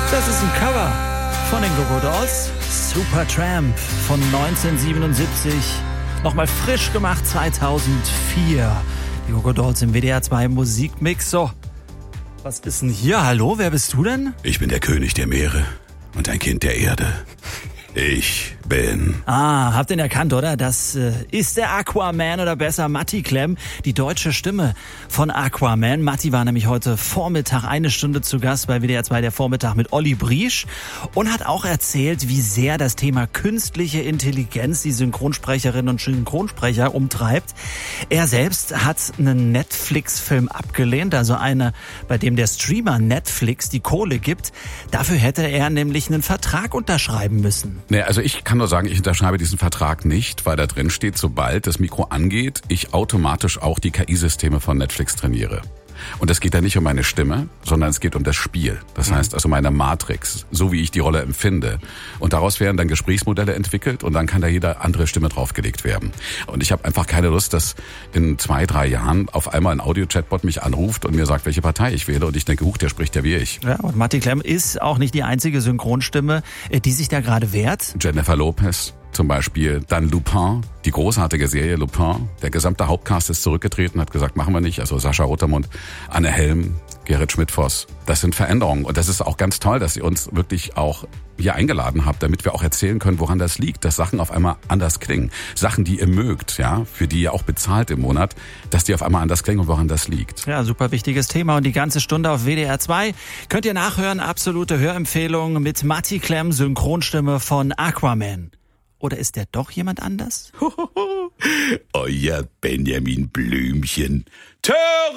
Das ist ein Cover von den Go-Go Dolls. Supertramp von 1977. Nochmal frisch gemacht 2004. Die Go-Go Dolls im WDR 2 Musikmix. So, was ist denn hier? Hallo, wer bist du denn? Ich bin der König der Meere und ein Kind der Erde. Ich bin... Habt ihr ihn erkannt, oder? Das ist der Aquaman oder besser Matti Klemm, die deutsche Stimme von Aquaman. Matti war nämlich heute Vormittag 1 Stunde zu Gast bei WDR 2 der Vormittag mit Olli Briesch und hat auch erzählt, wie sehr das Thema künstliche Intelligenz die Synchronsprecherinnen und Synchronsprecher umtreibt. Er selbst hat einen Netflix-Film abgelehnt, also eine, bei dem der Streamer Netflix die Kohle gibt. Dafür hätte er nämlich einen Vertrag unterschreiben müssen. Nee, also ich kann nur sagen, ich unterschreibe diesen Vertrag nicht, weil da drin steht, sobald das Mikro angeht, ich automatisch auch die KI-Systeme von Netflix trainiere. Und es geht da nicht um meine Stimme, sondern es geht um das Spiel. Das heißt also meine Matrix, so wie ich die Rolle empfinde. Und daraus werden dann Gesprächsmodelle entwickelt und dann kann da jede andere Stimme draufgelegt werden. Und ich habe einfach keine Lust, dass in 2-3 Jahren auf einmal ein Audio-Chatbot mich anruft und mir sagt, welche Partei ich wähle. Und ich denke, der spricht ja wie ich. Ja, und Matti Klemm ist auch nicht die einzige Synchronstimme, die sich da gerade wehrt. Jennifer Lopez zum Beispiel, dann Lupin, die großartige Serie Lupin. Der gesamte Hauptcast ist zurückgetreten, hat gesagt, machen wir nicht. Also Sascha Rotermund, Anne Helm, Gerrit Schmidt-Voss. Das sind Veränderungen. Und das ist auch ganz toll, dass ihr uns wirklich auch hier eingeladen habt, damit wir auch erzählen können, woran das liegt, dass Sachen auf einmal anders klingen. Sachen, die ihr mögt, ja, für die ihr auch bezahlt im Monat, dass die auf einmal anders klingen und woran das liegt. Ja, super wichtiges Thema und die ganze Stunde auf WDR 2 könnt ihr nachhören. Absolute Hörempfehlung mit Matti Klemm, Synchronstimme von Aquaman. Oder ist der doch jemand anders? Euer Benjamin Blümchen.